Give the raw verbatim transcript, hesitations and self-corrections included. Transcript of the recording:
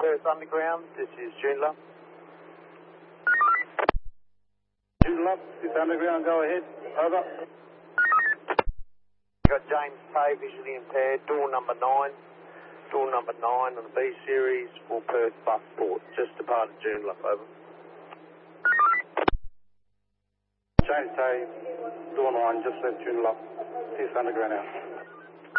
Perth Underground, this is Joondalup. Joondalup, this Underground, go ahead. Over. Got James Pay, visually impaired, door number nine. Door number nine on the B series for Perth Busport, just departed Joondalup, over. James Pay, door nine, just left Joondalup, this Underground out.